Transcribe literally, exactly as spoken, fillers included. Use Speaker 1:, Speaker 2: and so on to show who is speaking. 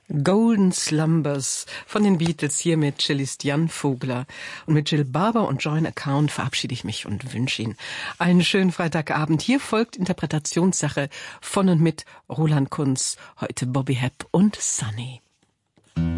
Speaker 1: Golden Slumbers von den Beatles hier mit Cellist Jan Vogler. Und mit Jill Barber und Joint Account verabschiede ich mich und wünsche Ihnen einen schönen Freitagabend. Hier folgt Interpretationssache von und mit Roland Kunz. Heute Bobby Hebb und Sunny.